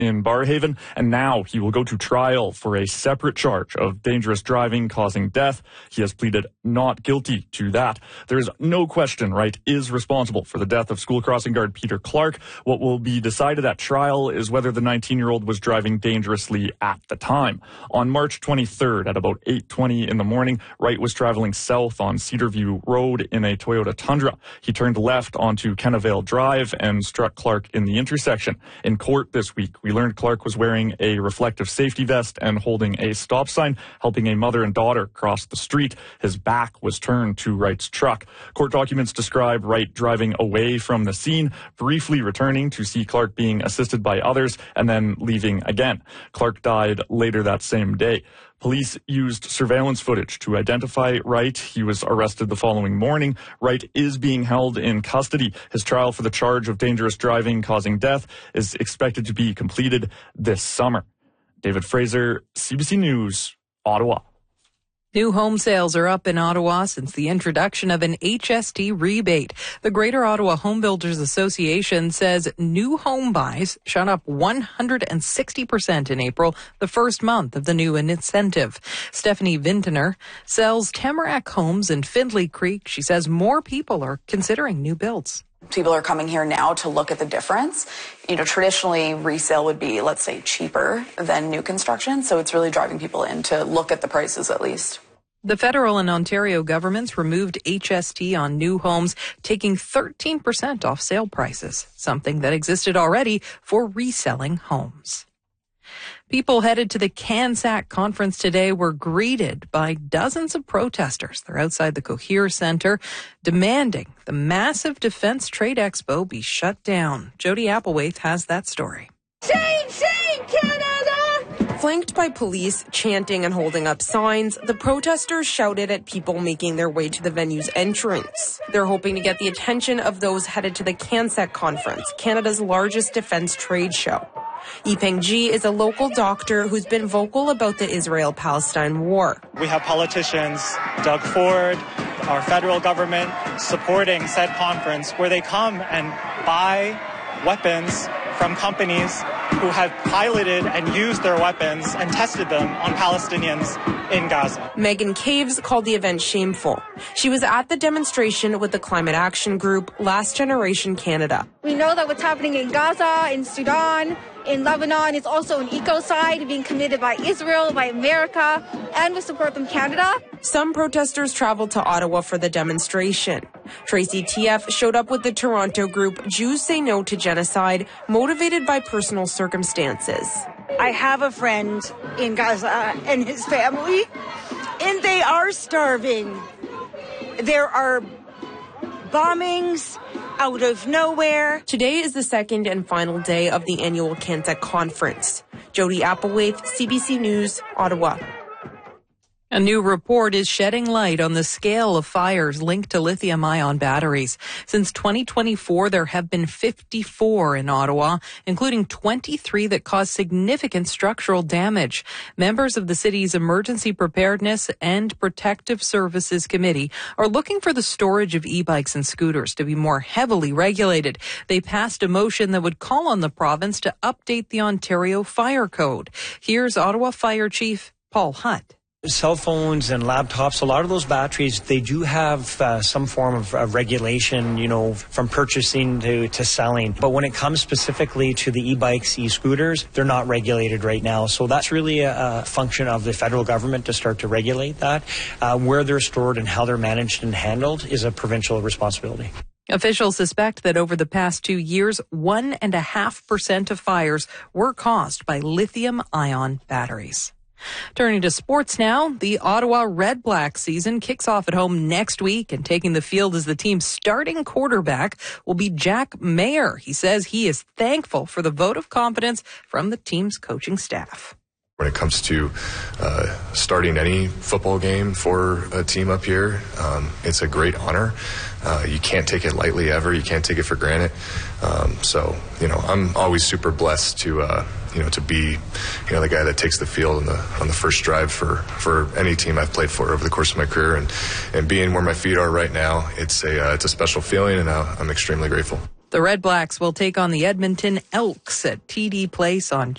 in Barrhaven, and now he will go to trial for a separate charge of dangerous driving causing death. He has pleaded not guilty to that. There is no question Wright is responsible for the death of school crossing guard Peter Clark. What will be decided at trial is whether the 19-year-old was driving dangerously at the time. On March 23rd at about 8:20 in the morning, Wright was traveling south on Cedarview Road in a Toyota Tundra. He turned left onto Kennevale Drive and struck Clark in the intersection. In court this week, we learned Clark was wearing a reflective safety vest and holding a stop sign, helping a mother and daughter cross the street. His back was turned to Wright's truck. Court documents describe Wright driving away from the scene, briefly returning to see Clark being assisted by others, and then leaving again. Clark died later that same day. Police used surveillance footage to identify Wright. He was arrested the following morning. Wright is being held in custody. His trial for the charge of dangerous driving causing death is expected to be completed this summer. David Fraser, CBC News, Ottawa. New home sales are up in Ottawa since the introduction of an HST rebate. The Greater Ottawa Home Builders Association says new home buys shot up 160% in April, the first month of the new incentive. Stephanie Vintner sells Tamarack homes in Findlay Creek. She says more people are considering new builds. People are coming here now to look at the difference. Traditionally resale would be, let's say, cheaper than new construction. So it's really driving people in to look at the prices at least. The federal and Ontario governments removed HST on new homes, taking 13% off sale prices, something that existed already for reselling homes. People headed to the CANSAC conference today were greeted by dozens of protesters. They're outside the Cohere Centre demanding the massive Defence Trade Expo be shut down. Jody Applewaith has that story. Change Canada! Flanked by police chanting and holding up signs, the protesters shouted at people making their way to the venue's entrance. They're hoping to get the attention of those headed to the CANSAC conference, Canada's largest defence trade show. Yipeng Ji is a local doctor who's been vocal about the Israel-Palestine war. We have politicians, Doug Ford, our federal government, supporting said conference where they come and buy weapons from companies who have piloted and used their weapons and tested them on Palestinians in Gaza. Megan Caves called the event shameful. She was at the demonstration with the climate action group Last Generation Canada. We know that what's happening in Gaza, in Sudan, in Lebanon is also an ecocide being committed by Israel, by America, and with support from Canada. Some protesters traveled to Ottawa for the demonstration. Tracy TF showed up with the Toronto group Jews Say No to Genocide, motivated by personal circumstances. I have a friend in Gaza and his family, and they are starving. There are bombings out of nowhere. Today is the second and final day of the annual CANSAC conference. Jody Applewaith, CBC News, Ottawa. A new report is shedding light on the scale of fires linked to lithium-ion batteries. Since 2024, there have been 54 in Ottawa, including 23 that caused significant structural damage. Members of the city's Emergency Preparedness and Protective Services Committee are looking for the storage of e-bikes and scooters to be more heavily regulated. They passed a motion that would call on the province to update the Ontario Fire Code. Here's Ottawa Fire Chief Paul Hutt. Cell phones and laptops, a lot of those batteries, they do have some form of regulation, from purchasing to selling. But when it comes specifically to the e-bikes, e-scooters, they're not regulated right now. So that's really a function of the federal government to start to regulate that. Where they're stored and how they're managed and handled is a provincial responsibility. Officials suspect that over the past 2 years, 1.5% of fires were caused by lithium-ion batteries. Turning to sports now, the Ottawa Red Black season kicks off at home next week, and taking the field as the team's starting quarterback will be Jack Mayer. He says he is thankful for the vote of confidence from the team's coaching staff. When it comes to starting any football game for a team up here, it's a great honor. You can't take it lightly ever. You can't take it for granted. So I'm always super blessed to be, the guy that takes the field on the first drive for any team I've played for over the course of my career, and being where my feet are right now, it's a special feeling, and I'm extremely grateful. The Red Blacks will take on the Edmonton Elks at TD Place on